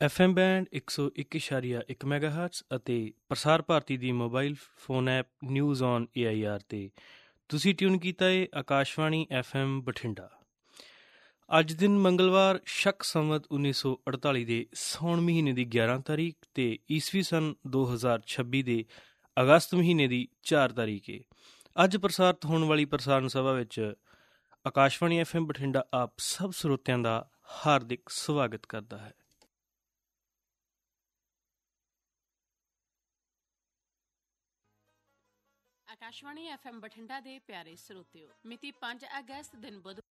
FM band 101.1 ਮੈਗਾਹਰਟਜ਼ ਅਤੇ ਪ੍ਰਸਾਰ ਭਾਰਤੀ ਦੀ mobile phone app news on AIR 'ਤੇ ਤੁਸੀਂ ਟਿਊਨ ਕੀਤਾ ਹੈ ਆਕਾਸ਼ਵਾਣੀ FM ਬਠਿੰਡਾ। ਅੱਜ ਦਿਨ ਮੰਗਲਵਾਰ ਸ਼ਕ ਸੰਵਤ 1948 ਦੇ ਸਾਉਣ ਮਹੀਨੇ ਦੀ 11 ਤਾਰੀਖ ਅਤੇ ਈਸਵੀ ਸਨ 2026 ਦੇ ਅਗਸਤ ਮਹੀਨੇ ਦੀ 4 ਤਾਰੀਖ ਹੈ। ਅੱਜ ਪ੍ਰਸਾਰਿਤ ਹੋਣ ਵਾਲੀ ਪ੍ਰਸਾਰਣ ਸਭਾ ਵਿੱਚ ਆਕਾਸ਼ਵਾਣੀ FM ਬਠਿੰਡਾ ਆਪ ਸਭ ਸਰੋਤਿਆਂ ਦਾ ਹਾਰਦਿਕ ਸਵਾਗਤ ਕਰਦਾ ਹੈ। ਆਕਾਸ਼ਵਾਣੀ FM ਬਠਿੰਡਾ ਦੇ ਪਿਆਰੇ ਸਰੋਤਿਓ, ਮਿਤੀ 5 ਅਗਸਤ ਦਿਨ ਬੁੱਧ